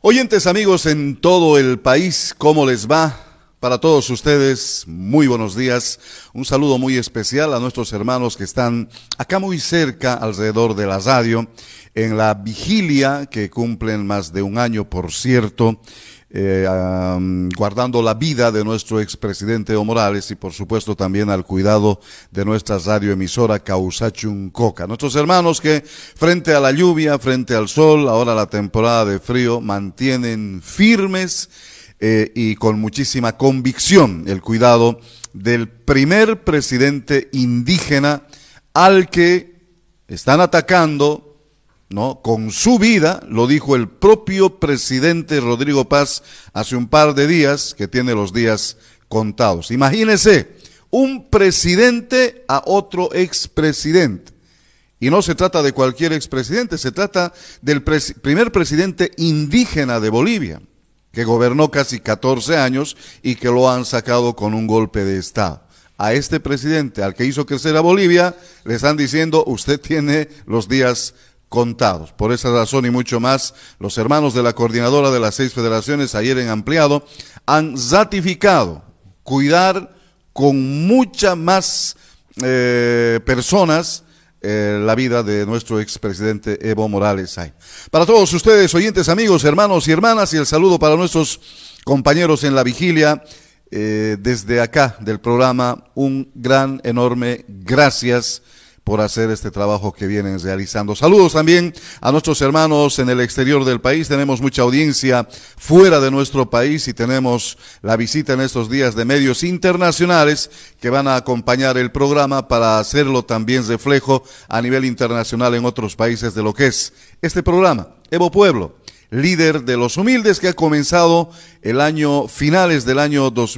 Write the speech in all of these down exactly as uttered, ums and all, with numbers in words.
Oyentes amigos en todo el país, ¿cómo les va? Para todos ustedes, muy buenos días. Un saludo muy especial a nuestros hermanos que están acá muy cerca, alrededor de la radio, en la vigilia que cumplen más de un año, por cierto, eh, um, guardando la vida de nuestro expresidente Evo Morales y por supuesto también al cuidado de nuestra radioemisora Causachuncoca. Nuestros hermanos que frente a la lluvia, frente al sol, ahora la temporada de frío, mantienen firmes eh, y con muchísima convicción el cuidado del primer presidente indígena al que están atacando, ¿no? Con su vida, lo dijo el propio presidente Rodrigo Paz hace un par de días, que tiene los días contados. Imagínese, un presidente a otro expresidente. Y no se trata de cualquier expresidente, se trata del pres- primer presidente indígena de Bolivia, que gobernó casi catorce años y que lo han sacado con un golpe de Estado. A este presidente, al que hizo crecer a Bolivia, le están diciendo, usted tiene los días contados. Por esa razón y mucho más, los hermanos de la coordinadora de las seis federaciones, ayer en ampliado, han ratificado cuidar con mucha más eh, personas eh, la vida de nuestro expresidente Evo Morales. Para todos ustedes, oyentes, amigos, hermanos y hermanas, y el saludo para nuestros compañeros en la vigilia, eh, desde acá del programa, un gran, enorme gracias por hacer este trabajo que vienen realizando. Saludos también a nuestros hermanos en el exterior del país. Tenemos mucha audiencia fuera de nuestro país y tenemos la visita en estos días de medios internacionales que van a acompañar el programa para hacerlo también reflejo a nivel internacional en otros países de lo que es este programa. Evo Pueblo, líder de los humildes, que ha comenzado el año, finales del año dos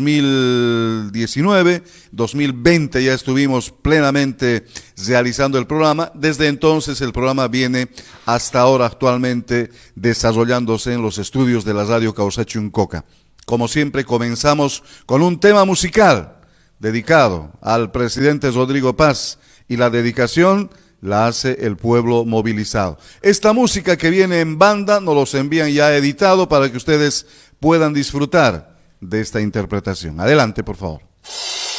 mil diecinueve, dos mil veinte ya estuvimos plenamente realizando el programa. Desde entonces el programa viene hasta ahora actualmente desarrollándose en los estudios de la radio Causachuncoca. Como siempre comenzamos con un tema musical dedicado al presidente Rodrigo Paz y la dedicación la hace el pueblo movilizado. Esta música que viene en banda nos los envían ya editado para que ustedes puedan disfrutar de esta interpretación. Adelante, por favor.